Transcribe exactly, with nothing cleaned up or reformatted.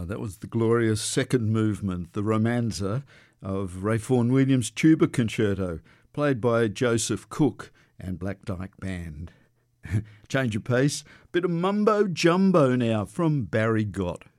Uh, that was the glorious second movement, the Romanza, of Ray Vaughan Williams' Tuba Concerto, played by Joseph Cook and Black Dyke Band. Change of pace, bit of mumbo jumbo now from Barry Gott.